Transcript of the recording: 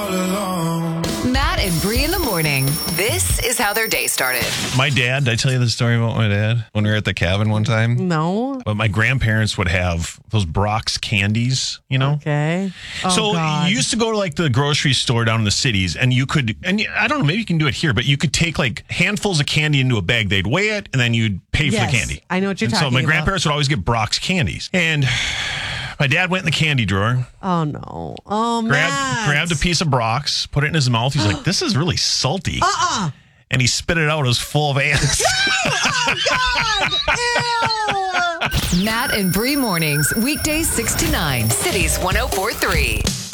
all alone. Matt and Bree in the morning. This is how their day started. My dad, did I tell you the story about my dad when we were at the cabin one time? No. But my grandparents would have those Brock's candies, you know? Okay. Oh, So God. you used to go to like the grocery store down in the cities and you could, and I don't know, maybe you can do it here, but you could take like handfuls of candy into a bag. They'd weigh it and then you'd pay for the candy. I know what you're and talking So my about. grandparents would always get Brock's candies. And my dad went in the candy drawer, Oh, no. Oh, Matt. grabbed a piece of Brock's, put it in his mouth. He's like, this is really salty. And he spit it out. It was full of ants. Ew. Matt and Bree mornings, weekdays 6 to 9, Cities 104.3.